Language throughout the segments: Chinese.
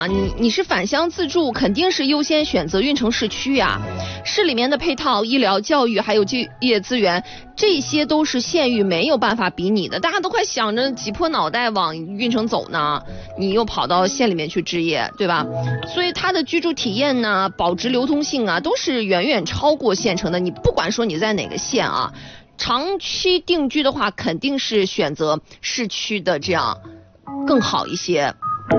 你是返乡自住，肯定是优先选择运城市区呀。市里面的配套、医疗、教育还有就业资源，这些都是县域没有办法比拟的。大家都快想着挤破脑袋往运城走呢，你又跑到县里面去置业，对吧？所以它的居住体验呢、保值流通性啊，都是远远超过县城的。你不管说你在哪个县啊，长期定居的话，肯定是选择市区的，这样更好一些。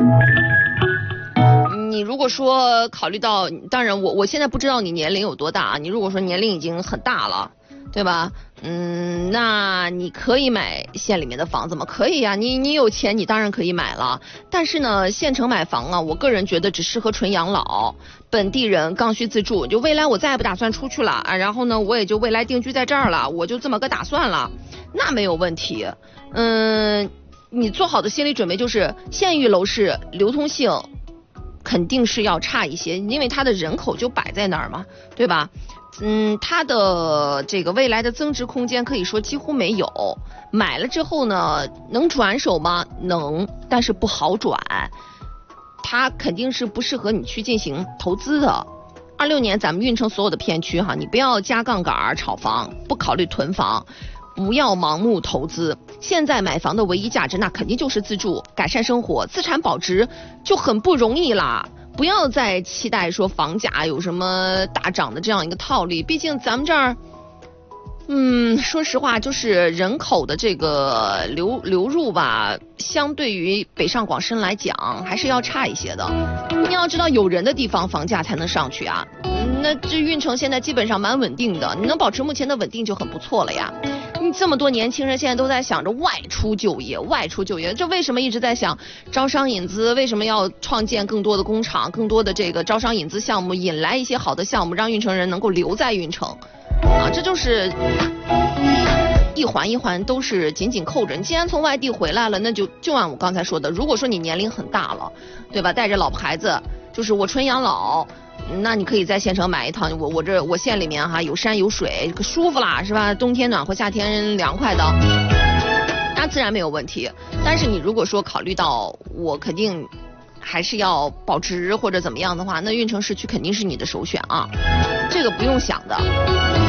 你如果说考虑到，当然我现在不知道你年龄有多大啊，你如果说年龄已经很大了，对吧？那你可以买县里面的房子吗？可以啊，你有钱你当然可以买了。但是呢，县城买房啊，我个人觉得只适合纯养老，本地人刚需自住，就未来我再也不打算出去了啊，然后呢，我也就未来定居在这儿了，我就这么个打算了，那没有问题。你做好的心理准备就是县域楼市流通性肯定是要差一些，因为它的人口就摆在那儿嘛，对吧？它的这个未来的增值空间可以说几乎没有。买了之后呢，能转手吗？能，但是不好转。它肯定是不适合你去进行投资的。26年咱们运城所有的片区哈，你不要加杠杆炒房，不考虑囤房，不要盲目投资。现在买房的唯一价值，那肯定就是自住，改善生活，资产保值就很不容易啦。不要再期待说房价有什么大涨的这样一个套利，毕竟咱们这儿，说实话，就是人口的这个流入吧，相对于北上广深来讲，还是要差一些的。你要知道，有人的地方房价才能上去啊。那这运城现在基本上蛮稳定的，你能保持目前的稳定就很不错了呀。你这么多年轻人现在都在想着外出就业，这为什么一直在想招商引资？为什么要创建更多的工厂，更多的这个招商引资项目，引来一些好的项目，让运城人能够留在运城啊？这就是一环一环都是紧紧扣着。你既然从外地回来了，那就按我刚才说的，如果说你年龄很大了，对吧？带着老婆孩子，就是我纯养老。那你可以在县城买一套，我县里面哈有山有水，可舒服啦，是吧？冬天暖和，夏天凉快的，那自然没有问题。但是你如果说考虑到我肯定还是要保值或者怎么样的话，那运城市区肯定是你的首选啊，这个不用想的。